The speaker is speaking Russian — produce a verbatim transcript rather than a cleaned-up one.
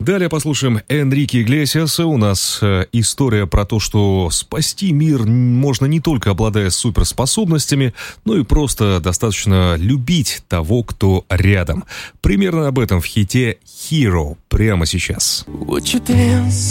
Далее послушаем Энрике Иглесиаса. У нас э, история про то, что спасти мир можно не только обладая суперспособностями, но и просто достаточно любить того, кто рядом. Примерно об этом в хите «Hero» прямо сейчас.